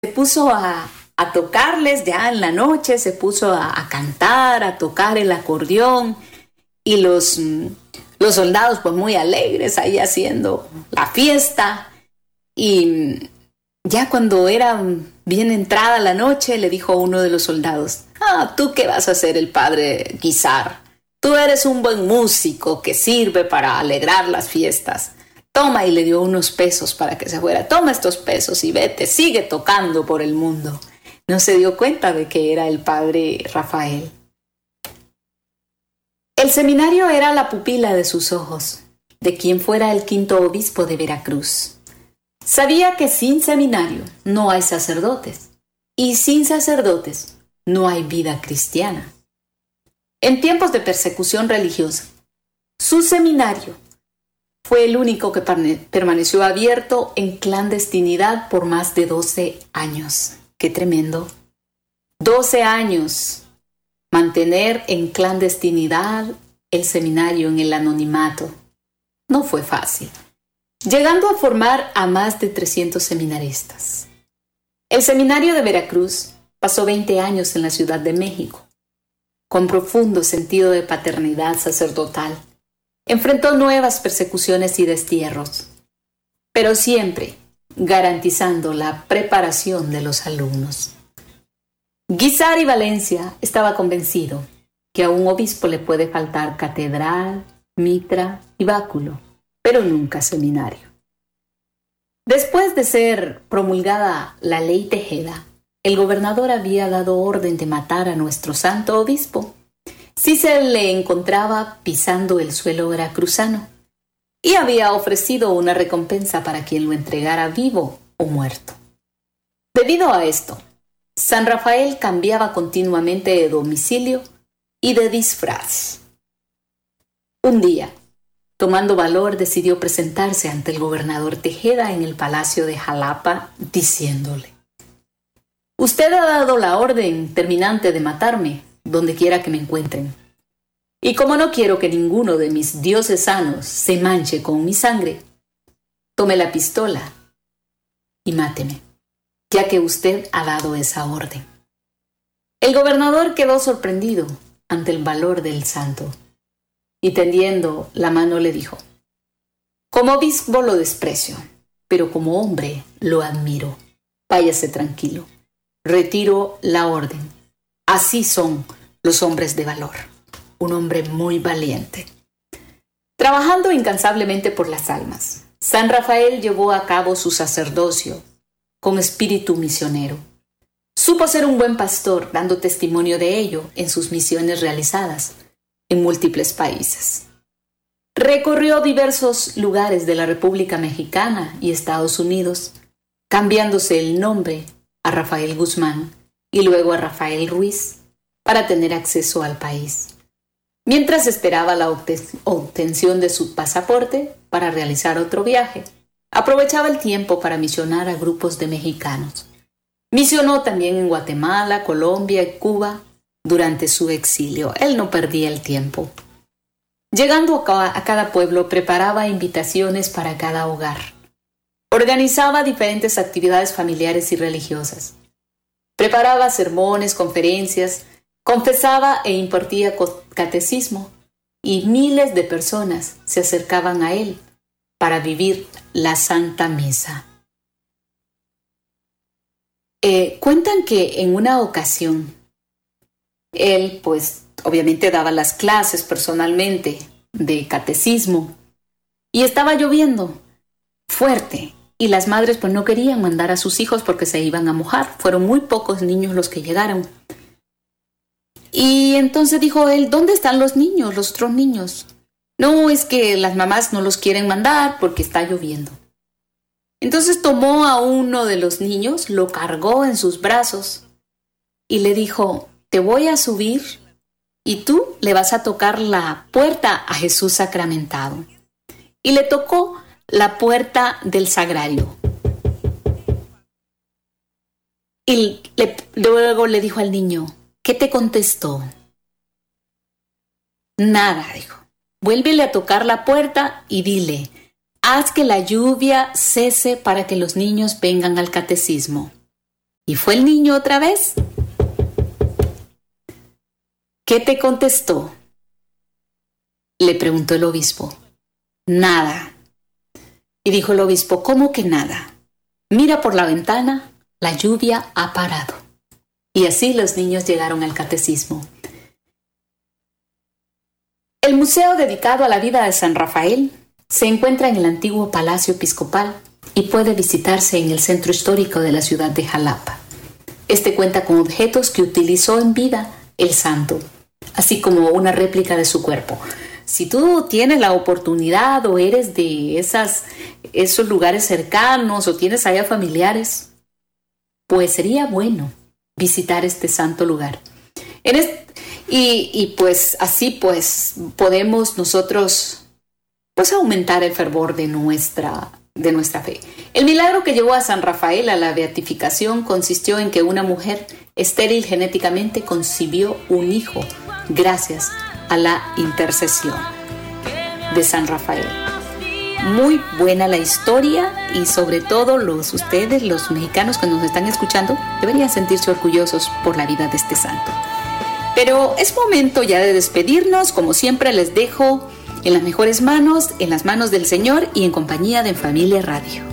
puso a tocarles ya en la noche, se puso a cantar, a tocar el acordeón, y los soldados pues muy alegres ahí haciendo la fiesta. Y ya cuando era bien entrada la noche, le dijo a uno de los soldados: ¿tú qué vas a hacer, el padre Guisar? Tú eres un buen músico que sirve para alegrar las fiestas. Toma, y le dio unos pesos para que se fuera. Toma estos pesos y vete, sigue tocando por el mundo. No se dio cuenta de que era el padre Rafael. El seminario era la pupila de sus ojos, de quien fuera el quinto obispo de Veracruz. Sabía que sin seminario no hay sacerdotes, y sin sacerdotes no hay vida cristiana. En tiempos de persecución religiosa, su seminario fue el único que permaneció abierto en clandestinidad por más de 12 años. ¡Qué tremendo! 12 años mantener en clandestinidad el seminario, en el anonimato. No fue fácil, llegando a formar a más de 300 seminaristas. El seminario de Veracruz pasó 20 años en la Ciudad de México. Con profundo sentido de paternidad sacerdotal, enfrentó nuevas persecuciones y destierros, pero siempre garantizando la preparación de los alumnos. Guisar y Valencia estaba convencido que a un obispo le puede faltar catedral, mitra y báculo, pero nunca seminario. Después de ser promulgada la ley Tejeda, el gobernador había dado orden de matar a nuestro santo obispo si se le encontraba pisando el suelo veracruzano, y había ofrecido una recompensa para quien lo entregara vivo o muerto. Debido a esto, San Rafael cambiaba continuamente de domicilio y de disfraz. Un día, tomando valor, decidió presentarse ante el gobernador Tejeda en el palacio de Jalapa, diciéndole: «Usted ha dado la orden terminante de matarme donde quiera que me encuentren. Y como no quiero que ninguno de mis diocesanos se manche con mi sangre, tome la pistola y máteme, ya que usted ha dado esa orden». El gobernador quedó sorprendido ante el valor del santo y, tendiendo la mano, le dijo: «Como obispo lo desprecio, pero como hombre lo admiro. Váyase tranquilo. Retiro la orden. Así son los hombres de valor». Un hombre muy valiente. Trabajando incansablemente por las almas, San Rafael llevó a cabo su sacerdocio con espíritu misionero. Supo ser un buen pastor, dando testimonio de ello en sus misiones realizadas en múltiples países. Recorrió diversos lugares de la República Mexicana y Estados Unidos, cambiándose el nombre a Rafael Guzmán y luego a Rafael Ruiz para tener acceso al país. Mientras esperaba la obtención de su pasaporte para realizar otro viaje, aprovechaba el tiempo para misionar a grupos de mexicanos. Misionó también en Guatemala, Colombia y Cuba durante su exilio. Él no perdía el tiempo. Llegando a cada pueblo, preparaba invitaciones para cada hogar. Organizaba diferentes actividades familiares y religiosas. Preparaba sermones, conferencias, confesaba e impartía catecismo, y miles de personas se acercaban a él para vivir la Santa Misa. Cuentan que en una ocasión él, pues, obviamente daba las clases personalmente de catecismo y estaba lloviendo fuerte y las madres pues no querían mandar a sus hijos porque se iban a mojar. Fueron muy pocos niños los que llegaron. Y entonces dijo él: ¿dónde están los niños, los otros niños? No, es que las mamás no los quieren mandar porque está lloviendo. Entonces tomó a uno de los niños, lo cargó en sus brazos y le dijo: te voy a subir y tú le vas a tocar la puerta a Jesús sacramentado. Y le tocó la puerta del sagrario. Y luego le dijo al niño: ¿qué te contestó? Nada, dijo. Vuélvele a tocar la puerta y dile: haz que la lluvia cese para que los niños vengan al catecismo. ¿Y fue el niño otra vez? ¿Qué te contestó? Le preguntó el obispo. Nada. Y dijo el obispo, ¿cómo que nada? Mira por la ventana, la lluvia ha parado. Y así los niños llegaron al catecismo. El museo dedicado a la vida de San Rafael se encuentra en el antiguo Palacio Episcopal y puede visitarse en el centro histórico de la ciudad de Jalapa. Este cuenta con objetos que utilizó en vida el santo, así como una réplica de su cuerpo. Si tú tienes la oportunidad o eres de esos lugares cercanos o tienes allá familiares, pues sería bueno visitar este santo lugar. Y pues así pues podemos nosotros pues aumentar el fervor de nuestra fe. El milagro que llevó a San Rafael a la beatificación consistió en que una mujer estéril genéticamente concibió un hijo gracias a la intercesión de San Rafael. Muy buena la historia y sobre todo ustedes, los mexicanos que nos están escuchando, deberían sentirse orgullosos por la vida de este santo. Pero es momento ya de despedirnos. Como siempre les dejo en las mejores manos, en las manos del Señor y en compañía de Familia Radio.